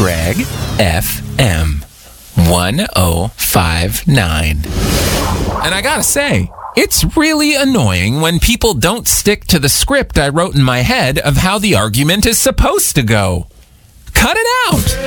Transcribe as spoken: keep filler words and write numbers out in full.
Greg F M one oh five nine. And I gotta say, it's really annoying when people don't stick to the script I wrote in my head of how the argument is supposed to go. Cut it out!